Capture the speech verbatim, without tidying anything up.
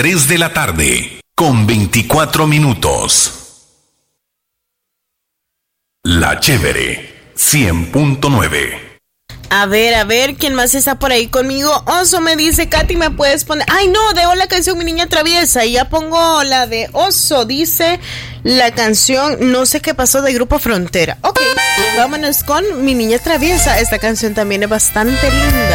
tres de la tarde, con veinticuatro minutos. La Chévere, cien punto nueve. A ver, a ver, ¿quién más está por ahí conmigo? Oso me dice, Katy, ¿me puedes poner? Ay, no, dejo la canción Mi Niña Traviesa y ya pongo la de Oso, dice la canción No sé qué pasó de Grupo Frontera. Ok, vámonos con Mi Niña Traviesa. Esta canción también es bastante linda.